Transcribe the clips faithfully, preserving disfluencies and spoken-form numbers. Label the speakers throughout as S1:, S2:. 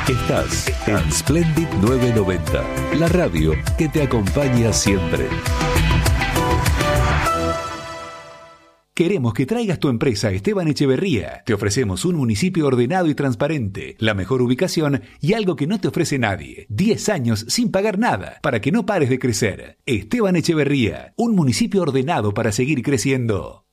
S1: Estás en Splendid novecientos noventa, la radio que te acompaña siempre. Queremos que traigas tu empresa a Esteban Echeverría. Te ofrecemos un municipio ordenado y transparente, la mejor ubicación y algo que no te ofrece nadie. diez años sin pagar nada, para que no pares de crecer. Esteban Echeverría, un municipio ordenado para seguir creciendo.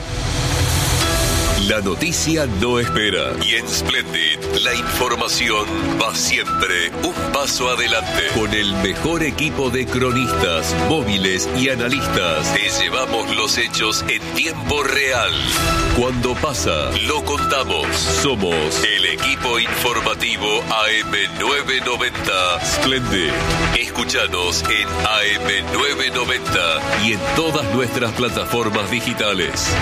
S2: La noticia no espera y en Splendid la información va siempre un paso adelante. Con el mejor equipo de cronistas, móviles y analistas, te llevamos los hechos en tiempo real. Cuando pasa, lo contamos. Somos el equipo informativo A M novecientos noventa Splendid. Escúchanos en A M novecientos noventa y en todas nuestras plataformas digitales.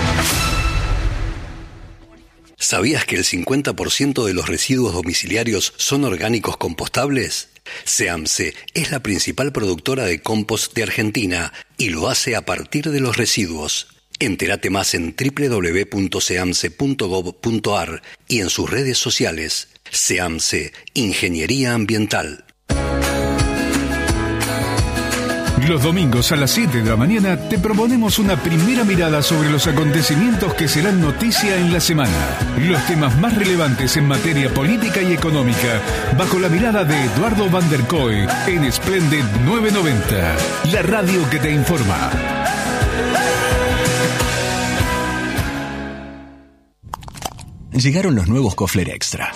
S3: ¿Sabías que el cincuenta por ciento de los residuos domiciliarios son orgánicos compostables? SEAMSE es la principal productora de compost de Argentina y lo hace a partir de los residuos. Entérate más en doble u doble u doble u punto seamse punto gob punto ar y en sus redes sociales. SEAMSE, Ingeniería Ambiental.
S4: Los domingos a las siete de la mañana te proponemos una primera mirada sobre los acontecimientos que serán noticia en la semana. Los temas más relevantes en materia política y económica, bajo la mirada de Eduardo Van der Kooi en Splendid novecientos noventa, la radio que te informa.
S5: Llegaron los nuevos Kofler Extra.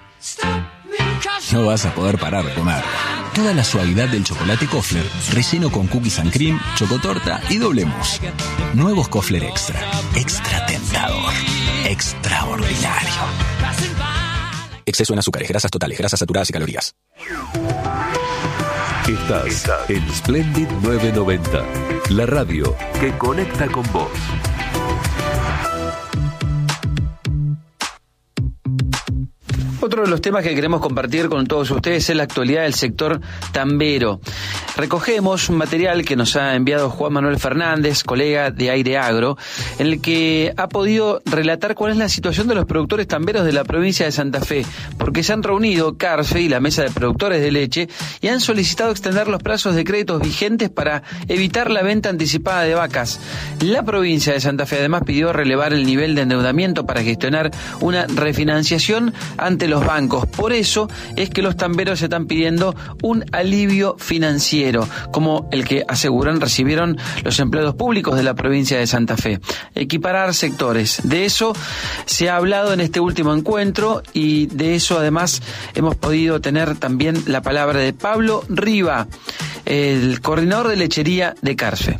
S5: No vas a poder parar de comer. Toda la suavidad del chocolate Kofler, relleno con cookies and cream, chocotorta y doble mousse. Nuevos Kofler Extra. Extra tentador. Extraordinario. Exceso en azúcares, grasas totales, grasas saturadas y calorías.
S1: Estás en Splendid novecientos noventa, la radio que conecta con vos.
S6: Otro de los temas que queremos compartir con todos ustedes es la actualidad del sector tambero. Recogemos un material que nos ha enviado Juan Manuel Fernández, colega de Aire Agro, en el que ha podido relatar cuál es la situación de los productores tamberos de la provincia de Santa Fe, porque se han reunido CARFE y la Mesa de Productores de Leche y han solicitado extender los plazos de créditos vigentes para evitar la venta anticipada de vacas. La provincia de Santa Fe además pidió relevar el nivel de endeudamiento para gestionar una refinanciación ante los bancos. Por eso es que los tamberos están pidiendo un alivio financiero, como el que aseguran recibieron los empleados públicos de la provincia de Santa Fe. Equiparar sectores. De eso se ha hablado en este último encuentro y de eso además hemos podido tener también la palabra de Pablo Riva, el coordinador de lechería de CARFE.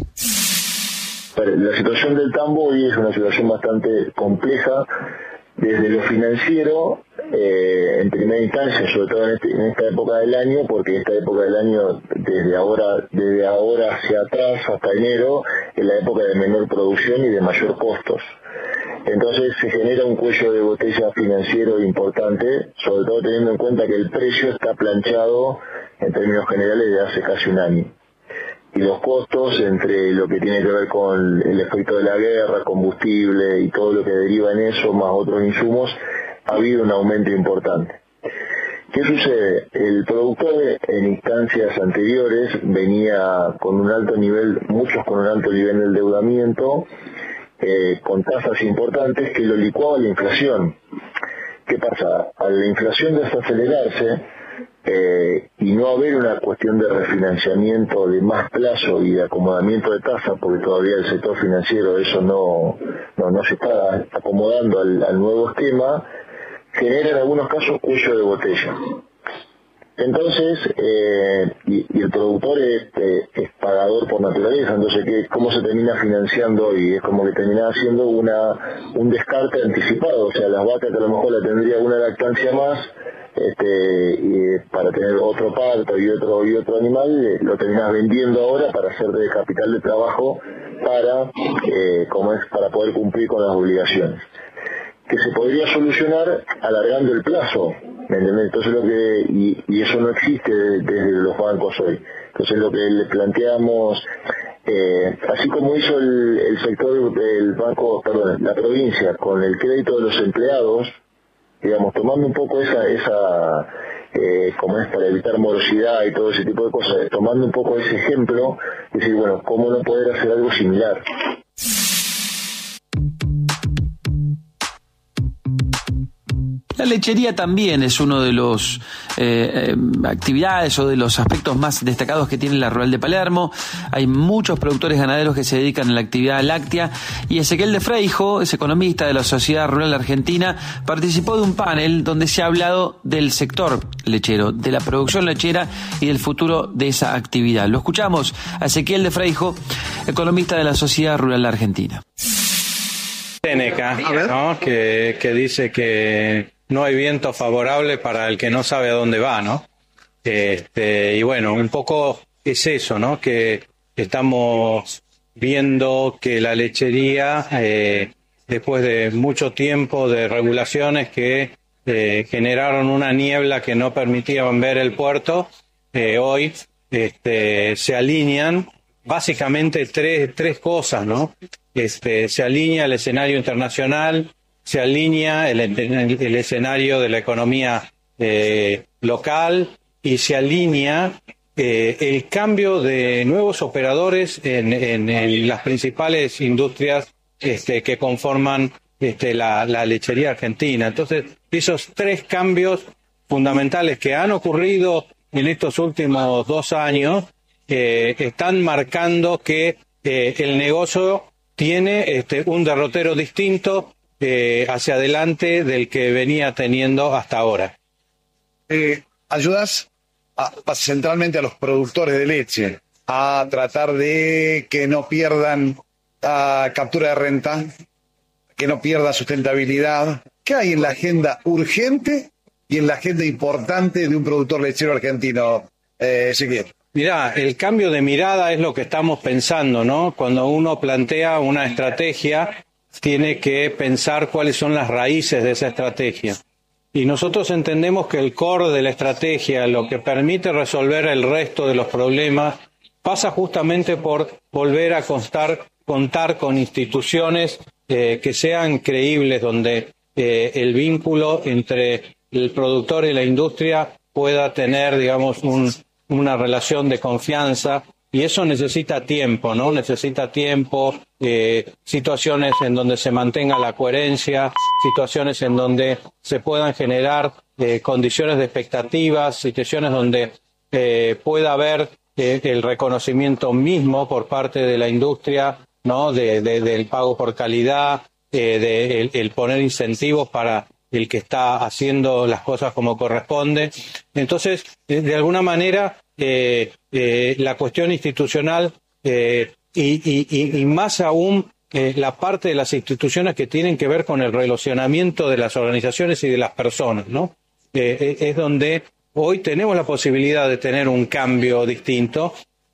S7: La situación del tambo hoy es una situación bastante compleja desde lo financiero, eh, en primera instancia, sobre todo en, este, en esta época del año, porque esta época del año, desde ahora, desde ahora hacia atrás hasta enero, es la época de menor producción y de mayor costos. Entonces se genera un cuello de botella financiero importante, sobre todo teniendo en cuenta que el precio está planchado en términos generales de hace casi un año. Y los costos, entre lo que tiene que ver con el efecto de la guerra, combustible y todo lo que deriva en eso, más otros insumos, ha habido un aumento importante. ¿Qué sucede? El productor en instancias anteriores venía con un alto nivel, muchos con un alto nivel de endeudamiento, eh, con tasas importantes que lo licuaba la inflación. ¿Qué pasa? Al la inflación desacelerarse, Eh, y no haber una cuestión de refinanciamiento de más plazo y de acomodamiento de tasas, porque todavía el sector financiero eso no, no, no se está acomodando al, al nuevo esquema, genera en algunos casos cuello de botella. Entonces, eh, y, y el productor es, eh, es pagador por naturaleza, entonces ¿qué, ¿cómo se termina financiando? Y es como que termina haciendo una un descarte anticipado, o sea, las vacas que a lo mejor la tendría una lactancia más, Este, y para tener otro parto y otro y otro animal, eh, lo terminas vendiendo ahora para hacer de capital de trabajo para eh, como es para poder cumplir con las obligaciones, que se podría solucionar alargando el plazo, ¿me entiendes? Entonces lo que y, y eso no existe desde los bancos hoy. Entonces lo que le planteamos, eh, así como hizo el, el sector del banco, perdón, la provincia con el crédito de los empleados, digamos, tomando un poco esa esa eh, como es para evitar morosidad y todo ese tipo de cosas, tomando un poco ese ejemplo, decir, bueno, ¿cómo no poder hacer algo similar?
S6: La lechería también es uno de los eh, eh, actividades o de los aspectos más destacados que tiene la Rural de Palermo. Hay muchos productores ganaderos que se dedican a la actividad láctea y Ezequiel de Freijo, es economista de la Sociedad Rural Argentina, participó de un panel donde se ha hablado del sector lechero, de la producción lechera y del futuro de esa actividad. Lo escuchamos a Ezequiel de Freijo, economista de la Sociedad Rural Argentina.
S8: Seneca, ¿no? que, que dice que no hay viento favorable para el que no sabe a dónde va, ¿no? Este, y bueno, un poco es eso, ¿no? Que estamos viendo que la lechería, eh, después de mucho tiempo de regulaciones que eh, generaron una niebla que no permitían ver el puerto, eh, hoy este, se alinean básicamente tres, tres cosas, ¿no? Este, se alinea el escenario internacional, se alinea el, el, el escenario de la economía eh, local y se alinea eh, el cambio de nuevos operadores en, en, en las principales industrias este, que conforman este, la, la lechería argentina. Entonces, esos tres cambios fundamentales que han ocurrido en estos últimos dos años eh, están marcando que eh, el negocio tiene este, un derrotero distinto eh, hacia adelante del que venía teniendo hasta ahora.
S9: Eh, ayudas a, a, centralmente a los productores de leche a tratar de que no pierdan a captura de renta, que no pierda sustentabilidad. ¿Qué hay en la agenda urgente y en la agenda importante de un productor lechero argentino, eh, Ezequiel?
S8: Mirá, el cambio de mirada es lo que estamos pensando, ¿no? Cuando uno plantea una estrategia, tiene que pensar cuáles son las raíces de esa estrategia. Y nosotros entendemos que el core de la estrategia, lo que permite resolver el resto de los problemas, pasa justamente por volver a constar, contar con instituciones eh, que sean creíbles, donde eh, el vínculo entre el productor y la industria pueda tener, digamos, un, una relación de confianza. Y eso necesita tiempo, ¿no? Necesita tiempo, eh, situaciones en donde se mantenga la coherencia, situaciones en donde se puedan generar eh, condiciones de expectativas, situaciones donde eh, pueda haber eh, el reconocimiento mismo por parte de la industria, ¿no? De, de, del pago por calidad, eh, de el, el poner incentivos para el que está haciendo las cosas como corresponde. Entonces, de, de alguna manera, Eh, eh, la cuestión institucional eh, y, y, y más aún eh, la parte de las instituciones que tienen que ver con el relacionamiento de las organizaciones y de las personas, ¿no? Eh, es donde hoy tenemos la posibilidad de tener un cambio distinto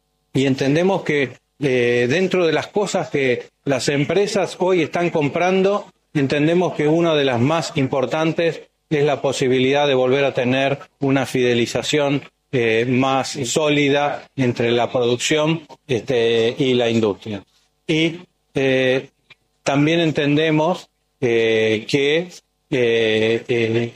S8: y entendemos que eh, dentro de las cosas que las empresas hoy están comprando, entendemos que una de las más importantes es la posibilidad de volver a tener una fidelización Eh, más sólida entre la producción este, y la industria. Y eh, también entendemos eh, que eh, eh,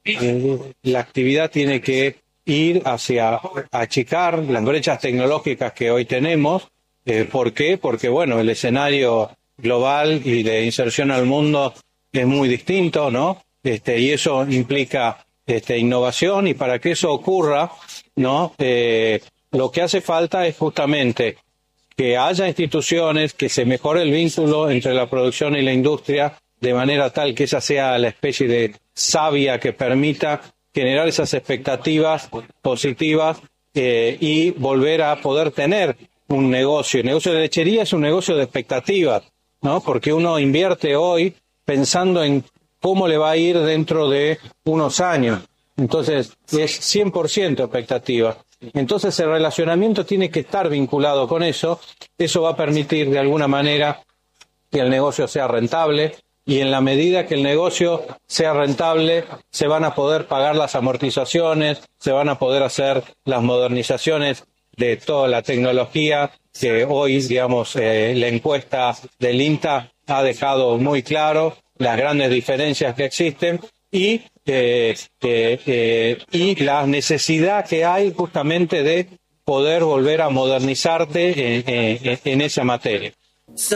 S8: eh, la actividad tiene que ir hacia achicar las brechas tecnológicas que hoy tenemos. Eh, ¿Por qué? Porque, bueno, el escenario global y de inserción al mundo es muy distinto, ¿no? Este, y eso implica este, innovación, y para que eso ocurra, ¿no? Eh, lo que hace falta es justamente que haya instituciones, que se mejore el vínculo entre la producción y la industria, de manera tal que esa sea la especie de savia que permita generar esas expectativas positivas eh, y volver a poder tener un negocio. El negocio de lechería es un negocio de expectativas, ¿no? Porque uno invierte hoy pensando en cómo le va a ir dentro de unos años. Entonces, es cien por ciento expectativa. Entonces, el relacionamiento tiene que estar vinculado con eso. Eso va a permitir, de alguna manera, que el negocio sea rentable, y en la medida que el negocio sea rentable, se van a poder pagar las amortizaciones, se van a poder hacer las modernizaciones de toda la tecnología que hoy, digamos, eh, la encuesta del INTA ha dejado muy claro las grandes diferencias que existen, y, eh, eh, eh, y la necesidad que hay justamente de poder volver a modernizarte en, en, en esa materia.